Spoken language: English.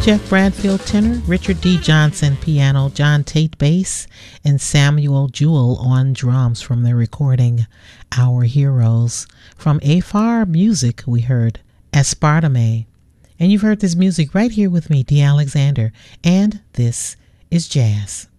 Jeff Bradfield tenor, Richard D. Johnson piano, John Tate bass, and Samuel Jewell on drums from their recording Our Heroes. From Afar Music, we heard Aspartame. And you've heard this music right here with me, Dee Alexander, and this is Jazz.